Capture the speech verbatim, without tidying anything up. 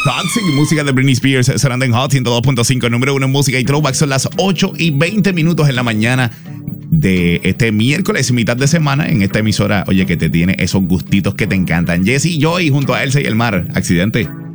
Toxic, música de Britney Spears, sonando en Hot ciento dos punto cinco, número uno en música y throwback. Son las ocho y veinte minutos en la mañana de este miércoles, mitad de semana, en esta emisora, oye, que te tiene esos gustitos que te encantan. Jesse Joy junto a Elsa y el Mar. Accidente.